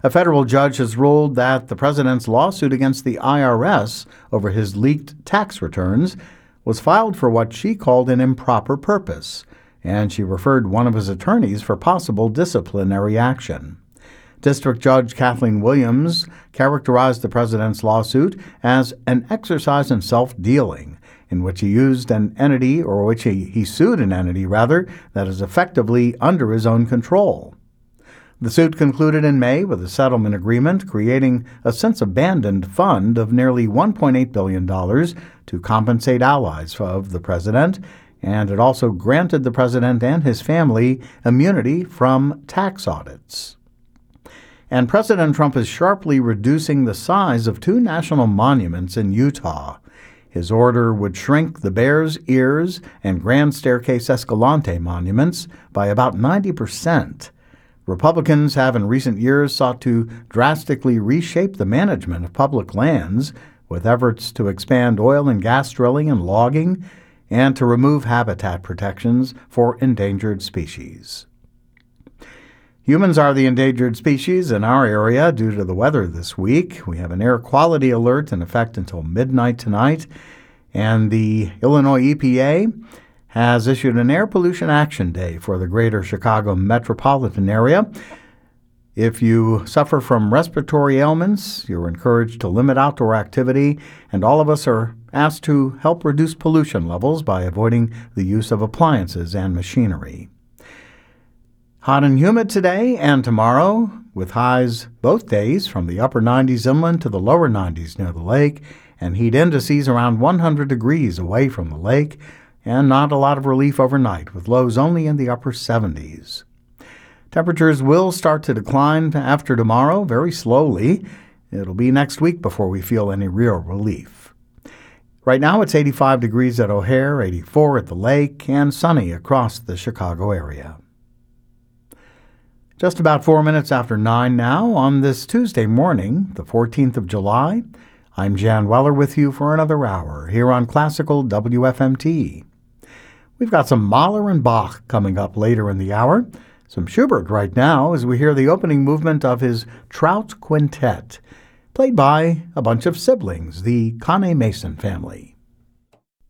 A federal judge has ruled that the president's lawsuit against the IRS over his leaked tax returns was filed for what she called an improper purpose, and she referred one of his attorneys for possible disciplinary action. District Judge Kathleen Williams characterized the president's lawsuit as an exercise in self-dealing, in which he used an entity, or which he sued an entity, rather, that is effectively under his own control. The suit concluded in May with a settlement agreement creating a since-abandoned fund of nearly $1.8 billion to compensate allies of the president, and it also granted the president and his family immunity from tax audits. And President Trump is sharply reducing the size of two national monuments in Utah. His order would shrink the Bears Ears and Grand Staircase Escalante monuments by about 90%. Republicans have in recent years sought to drastically reshape the management of public lands with efforts to expand oil and gas drilling and logging and to remove habitat protections for endangered species. Humans are the endangered species in our area due to the weather this week. We have an air quality alert in effect until midnight tonight, and the Illinois EPA has issued an Air Pollution Action Day for the greater Chicago metropolitan area. If you suffer from respiratory ailments, you're encouraged to limit outdoor activity, and all of us are asked to help reduce pollution levels by avoiding the use of appliances and machinery. Hot and humid today and tomorrow, with highs both days from the upper 90s inland to the lower 90s near the lake, and heat indices around 100 degrees away from the lake, and not a lot of relief overnight, with lows only in the upper 70s. Temperatures will start to decline after tomorrow, very slowly. It'll be next week before we feel any real relief. Right now it's 85 degrees at O'Hare, 84 at the lake, and sunny across the Chicago area. Just about 4 minutes after 9 now on this Tuesday morning, the 14th of July. I'm Jan Weller with you for another hour here on Classical WFMT. We've got some Mahler and Bach coming up later in the hour, some Schubert right now as we hear the opening movement of his Trout Quintet, played by a bunch of siblings, the Kane Mason family.